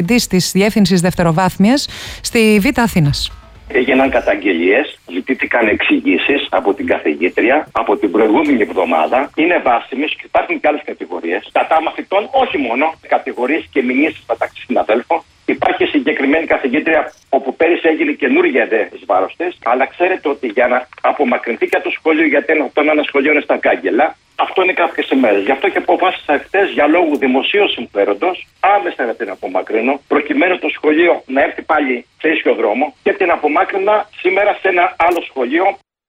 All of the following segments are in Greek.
της Διεύθυνσης Δευτεροβάθμιας στη Β' Αθήνας. Έγιναν καταγγελίες, ζητήθηκαν εξηγήσεις από την καθηγήτρια από την προηγούμενη εβδομάδα. Είναι βάσιμες και υπάρχουν και άλλες κατηγορίες. Κατά μαθητών, όχι μόνο, κατηγορίες και μηνύσεις μεταξύ συναδέλφων. Υπάρχει συγκεκριμένη καθηγήτρια όπου πέρυσι έγινε καινούργια εις βάρος της. Αλλά ξέρετε ότι για να απομακρυνθεί και από το σχολείο, γιατί ένα σχολείο είναι στα κάγκελα, αυτό είναι κάποιες ημέρες. Γι' αυτό και αποφάσισα χτες για λόγου δημοσίου συμφέροντος άμεσα να την απομακρύνω, προκειμένου το σχολείο να έρθει πάλι σε ίσιο δρόμο, και την απομάκρυνα σήμερα σε ένα άλλο σχολείο.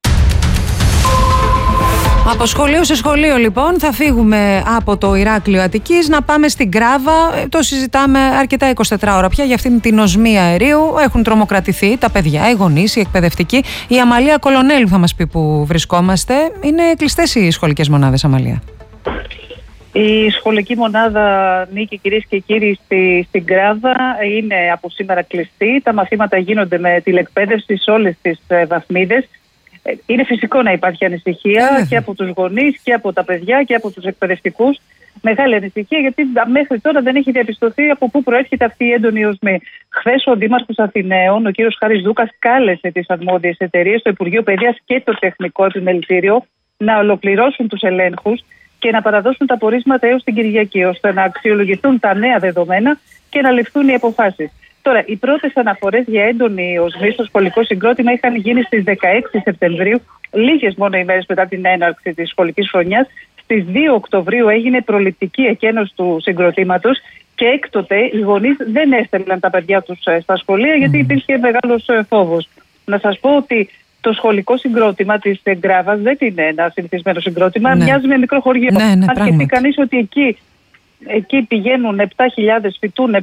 Από σχολείο σε σχολείο λοιπόν θα φύγουμε από το Ηράκλειο Αττικής να πάμε στην Γκράβα. Το συζητάμε αρκετά 24 ώρα πια για αυτήν την οσμή αερίου. Έχουν τρομοκρατηθεί τα παιδιά, οι γονείς, οι εκπαιδευτικοί. Η Αμαλία Κολονέλου θα μας πει που βρισκόμαστε. Είναι κλειστές οι σχολικές μονάδες, Αμαλία? Η σχολική μονάδα Νίκη, κυρίες και κύριοι, στην Γκράβα είναι από σήμερα κλειστή. Τα μαθήματα γίνονται με τηλεκπαίδευση σε όλες τις βαθμίδες. Είναι φυσικό να υπάρχει ανησυχία και από τους γονείς και από τα παιδιά και από τους εκπαιδευτικούς. Μεγάλη ανησυχία, γιατί μέχρι τώρα δεν έχει διαπιστωθεί από πού προέρχεται αυτή η έντονη οσμή. Χθες ο Δήμαρχος Αθηναίων, ο κύριος Χάρης Δούκας, κάλεσε τις αρμόδιες εταιρείες, το Υπουργείο Παιδείας και το Τεχνικό Επιμελητήριο, να ολοκληρώσουν τους ελέγχους και να παραδώσουν τα πορίσματα έως την Κυριακή, ώστε να αξιολογηθούν τα νέα δεδομένα και να ληφθούν οι αποφάσεις. Τώρα, οι πρώτες αναφορές για έντονη οσμή στο σχολικό συγκρότημα είχαν γίνει στις 16 Σεπτεμβρίου, λίγες μόνο ημέρες μετά την έναρξη της σχολικής χρονιάς. Στις 2 Οκτωβρίου έγινε προληπτική εκένωση του συγκροτήματος και έκτοτε οι γονείς δεν έστελναν τα παιδιά τους στα σχολεία, γιατί υπήρχε μεγάλος φόβος. Να σας πω ότι το σχολικό συγκρότημα της Γκράβας δεν είναι ένα συνηθισμένο συγκρότημα, μοιάζει με μικρό χωριό. Αν σκεφτεί κανείς ότι εκεί πηγαίνουν 7.000, φοιτούν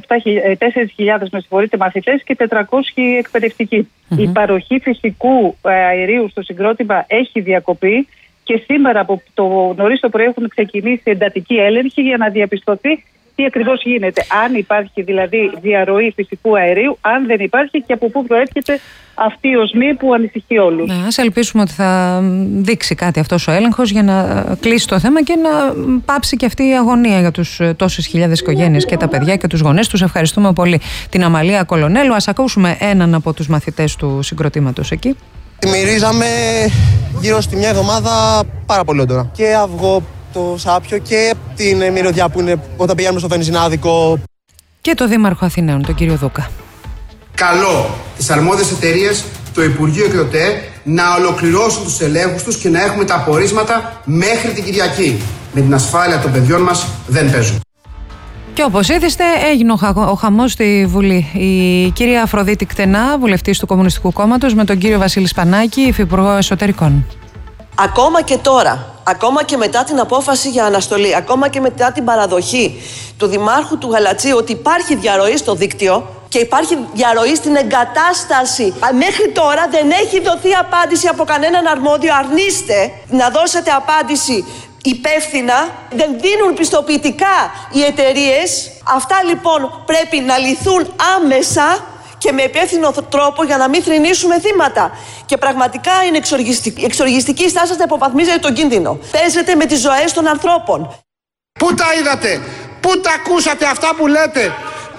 4.000 μαθητές και 400 εκπαιδευτικοί. Η παροχή φυσικού αερίου στο συγκρότημα έχει διακοπεί και σήμερα από το νωρίς το πρωί έχουν ξεκινήσει εντατική έλεγχη για να διαπιστωθεί τι ακριβώς γίνεται. Αν υπάρχει δηλαδή διαρροή φυσικού αερίου, αν δεν υπάρχει και από πού προέρχεται αυτή η οσμή που ανησυχεί όλους. Ναι, ας ελπίσουμε ότι θα δείξει κάτι αυτός ο έλεγχος για να κλείσει το θέμα και να πάψει και αυτή η αγωνία για τους τόσες χιλιάδες οικογένειες και τα παιδιά και τους γονείς τους. Ευχαριστούμε πολύ την Αμαλία Κολονέλου. Ας ακούσουμε έναν από τους μαθητές του συγκροτήματος εκεί. Τη μυρίζαμε γύρω στη μια εβδομάδα πάρα πολύ έντονα. Και αυγό, το σάπιο και την μυρωδιά που είναι όταν πηγαίνουμε στο βενζινάδικο. Και το Δήμαρχο Αθηναίων, τον κύριο Δούκα. Καλό τις αρμόδιες εταιρείες, το Υπουργείο και το ΤΕ να ολοκληρώσουν τους ελέγχους τους και να έχουμε τα απορίσματα μέχρι την Κυριακή. Με την ασφάλεια των παιδιών μας δεν παίζουν. Και όπως είδηστε, έγινε ο χαμός στη Βουλή. Η κυρία Αφροδίτη Κτενά, βουλευτής του Κομμουνιστικού Κόμματος, με τον κύριο Βασίλη Σπανάκη, υφυπουργό Εσωτερικών. Ακόμα και τώρα, ακόμα και μετά την απόφαση για αναστολή, ακόμα και μετά την παραδοχή του Δημάρχου του Γαλατσίου ότι υπάρχει διαρροή στο δίκτυο και υπάρχει διαρροή στην εγκατάσταση, μέχρι τώρα δεν έχει δοθεί απάντηση από κανέναν αρμόδιο. Αρνείστε να δώσετε απάντηση υπεύθυνα, δεν δίνουν πιστοποιητικά οι εταιρείες. Αυτά λοιπόν πρέπει να λυθούν άμεσα και με υπεύθυνο τρόπο για να μην θρηνήσουμε θύματα. Και πραγματικά είναι εξοργιστική η στάση σας να υποβαθμίζετε τον κίνδυνο. Παίζετε με τις ζωές των ανθρώπων. Πού τα είδατε, πού τα ακούσατε αυτά που λέτε?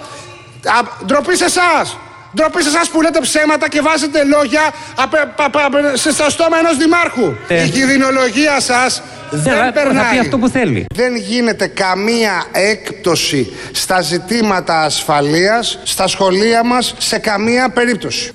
Ντροπή σε εσάς. Ντροπή σε εσάς που λέτε ψέματα και βάζετε λόγια στο στόμα ενός δημάρχου. Η κινδυνολογία σας δεν περνάει. Θα πει αυτό που θέλει. Δεν γίνεται καμία έκπτωση στα ζητήματα ασφαλείας στα σχολεία μας σε καμία περίπτωση.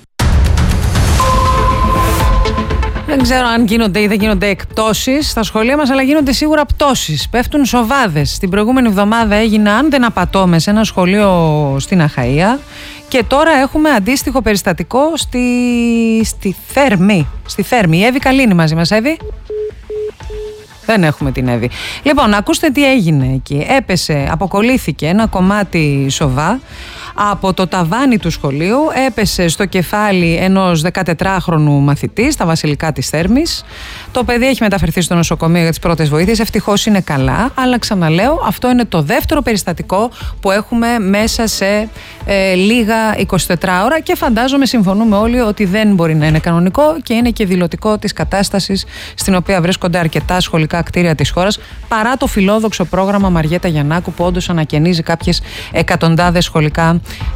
Δεν ξέρω αν γίνονται ή δεν γίνονται εκπτώσεις στα σχολεία μας, αλλά γίνονται σίγουρα πτώσεις. Πέφτουν σοβάδες. Την προηγούμενη εβδομάδα έγινε, αν δεν απατώμε, σε ένα σχολείο στην Αχαΐα. Και τώρα έχουμε αντίστοιχο περιστατικό στη Θέρμη. Στη Θέρμη. Η Εύη Καλίνη μαζί μας. Εύη. Δεν έχουμε την Εύη. Λοιπόν, ακούστε τι έγινε εκεί. Αποκολλήθηκε ένα κομμάτι σοβά από το ταβάνι του σχολείου, έπεσε στο κεφάλι ενός 14χρονου μαθητή στα Βασιλικά της Θέρμης. Το παιδί έχει μεταφερθεί στο νοσοκομείο για τις πρώτες βοήθειες. Ευτυχώς είναι καλά, αλλά ξαναλέω, αυτό είναι το δεύτερο περιστατικό που έχουμε μέσα σε λίγα 24 ώρα και φαντάζομαι συμφωνούμε όλοι ότι δεν μπορεί να είναι κανονικό και είναι και δηλωτικό της κατάστασης στην οποία βρίσκονται αρκετά σχολικά σχολικά κτίρια της χώρας, παρά το φιλόδοξο πρόγραμμα Μαριέτα Γιαννάκου που όντως ανακαινίζει κάποιες εκατοντάδες σχολικά